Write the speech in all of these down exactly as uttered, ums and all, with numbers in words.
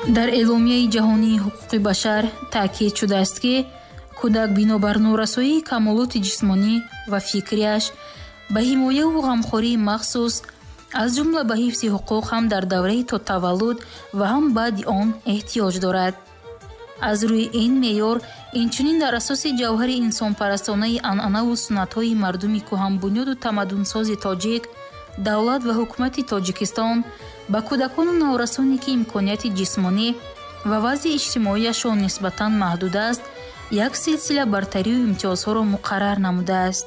дар эъломияи ҷаҳонии ҳуқуқи башар таъкид шудааст, ки кӯдак бинобар норасоии камолоти ҷисмонӣ ва фикриаш ба ҳимояву ғамхории махсус аз ҷумла ба ҳифзи ҳуқуқ ҳам дар давраи то таваллуд ва ҳам баъди он эҳтиёҷ дорад. аз рӯи ин меъёр инчунин дар асоси ҷавҳари инсонпарастонаи анъанаву суннатҳои мардуми кӯҳанбунёду тамаддунсози тоҷик, давлат ва ҳукумати Тоҷикистон ба кӯдакону наврасоне, ки имконияти ҷисмонӣ ва вазъи иҷтимоияшон нисбатан маҳдуд аст, як силсила бартарию имтиёзҳоро муқаррар намудааст.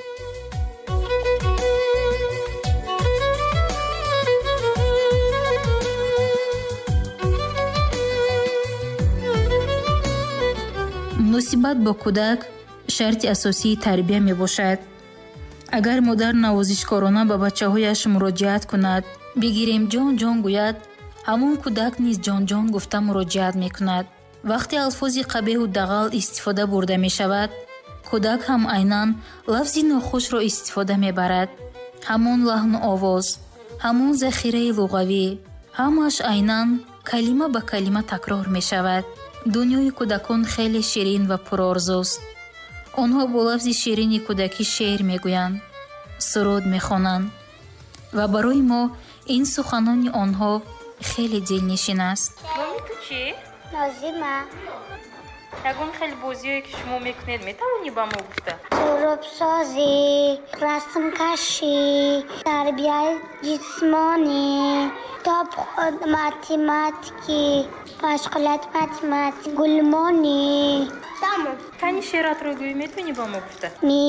муносибат бо кӯдак шарти асосии тарбия мебошад. агар модар навозишкорона ба бачаҳояш муроҷиат кунад, бигирем ҷон ҷон гӯяд, ҳамон кӯдак низ ҷон ҷон гуфта муроҷиат мекунад. вақте алфози қабеҳу дағал истифода бурда мешавад, кӯдак ҳам айнан лафзи нохушро истифода мебарад. ҳамон лаҳну овоз, ҳамон захираи луғавӣ, ҳамааш айнан калима ба калима такрор мешавад. дунёи кӯдакон хеле ширин ва пурорзуст. онҳо бо лафзи ширини кӯдакӣ шеър мегӯянд, суруд мехонанд ва барои мо ин суханони онҳо хеле дилнишин аст. номи ту чӣ? Нозима. ягон хеле бозиҳое ки шумо мекунед метавонӣ ба мо гуфта? сурубсозӣ, расмкашӣ, тарбияи ҷисмонӣ, китобхон математикӣ, машғулоти математик, гулмонӣ. тани шеъратро гӯӣ метавонӣ ба мо гуфта?